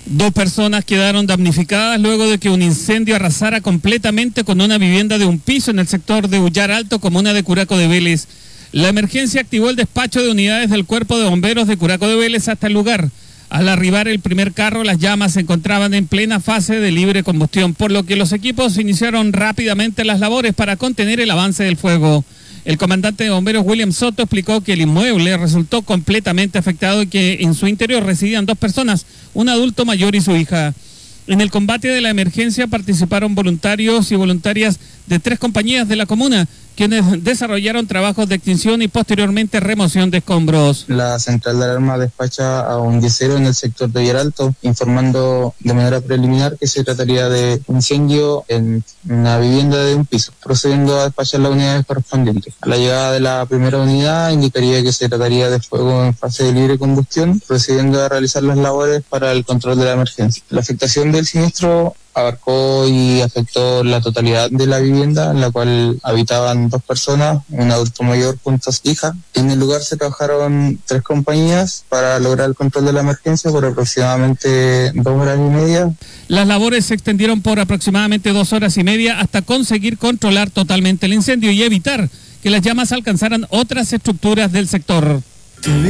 Dos personas quedaron damnificadas luego de que un incendio arrasara completamente con una vivienda de un piso en el sector de Ullar Alto, comuna de Curaco de Vélez. La emergencia activó el despacho de unidades del Cuerpo de Bomberos de Curaco de Vélez hasta el lugar. Al arribar el primer carro, las llamas se encontraban en plena fase de libre combustión, por lo que los equipos iniciaron rápidamente las labores para contener el avance del fuego. El comandante de bomberos William Soto explicó que el inmueble resultó completamente afectado y que en su interior residían dos personas, un adulto mayor y su hija. En el combate de la emergencia participaron voluntarios y voluntarias de 3 compañías de la comuna, quienes desarrollaron trabajos de extinción y posteriormente remoción de escombros. La central de alarma despacha a un yesero en el sector de Ullar Alto, informando de manera preliminar que se trataría de incendio en una vivienda de un piso, procediendo a despachar las unidades correspondientes. A la llegada de la primera unidad indicaría que se trataría de fuego en fase de libre combustión, procediendo a realizar las labores para el control de la emergencia. La afectación del siniestro abarcó y afectó la totalidad de la vivienda, en la cual habitaban 2 personas, un adulto mayor junto a su hija. En el lugar se trabajaron 3 compañías para lograr el control de la emergencia por aproximadamente 2 horas y media. Las labores se extendieron por aproximadamente 2 horas y media hasta conseguir controlar totalmente el incendio y evitar que las llamas alcanzaran otras estructuras del sector.